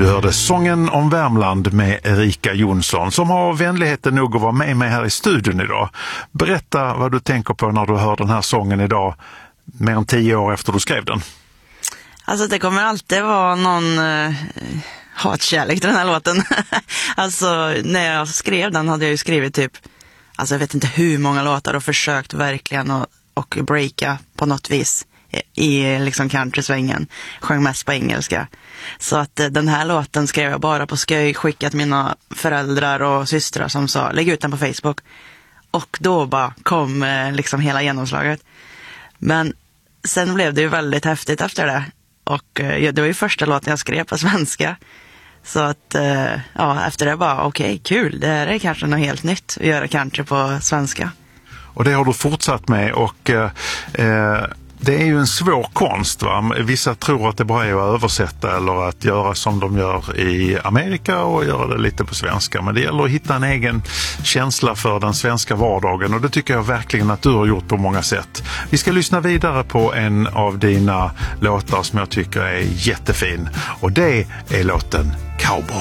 Du hörde Sången om Värmland med Erika Jonsson som har vänligheten nog att vara med mig här i studion idag. Berätta vad du tänker på när du hör den här sången idag, mer än 10 år efter du skrev den. Alltså det kommer alltid vara någon hatkärlek till den här låten. Alltså när jag skrev den hade jag ju skrivit typ, alltså jag vet inte hur många låtar och försökt verkligen och breaka på något vis i liksom countrysvängen. Sjöng mest på engelska. Så att den här låten skrev jag bara på skoj, skickat mina föräldrar och systrar som sa lägg ut den på Facebook. Och då bara kom liksom hela genomslaget. Men sen blev det ju väldigt häftigt efter det. Och det var ju första låten jag skrev på svenska. Så att ja, efter det bara okej, kul. Det här är kanske något helt nytt att göra country på svenska. Och det har du fortsatt med och det är ju en svår konst, va? Vissa tror att det bara är att översätta eller att göra som de gör i Amerika och göra det lite på svenska. Men det gäller att hitta en egen känsla för den svenska vardagen och det tycker jag verkligen att du har gjort på många sätt. Vi ska lyssna vidare på en av dina låtar som jag tycker är jättefin och det är låten Cowboy.